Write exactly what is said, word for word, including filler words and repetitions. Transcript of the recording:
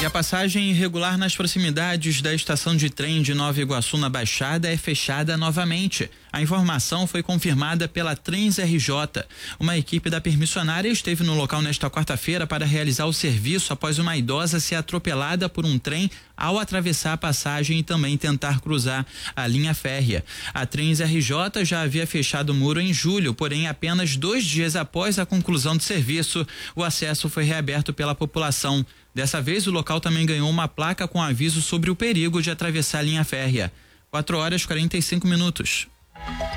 E a passagem irregular nas proximidades da estação de trem de Nova Iguaçu, na Baixada, é fechada novamente. A informação foi confirmada pela Trens R J. Uma equipe da permissionária esteve no local nesta quarta-feira para realizar o serviço após uma idosa ser atropelada por um trem ao atravessar a passagem e também tentar cruzar a linha férrea. A Trens R J já havia fechado o muro em julho, porém apenas dois dias após a conclusão do serviço, o acesso foi reaberto pela população. Dessa vez, o local também ganhou uma placa com aviso sobre o perigo de atravessar a linha férrea. quatro horas e quarenta e cinco minutos.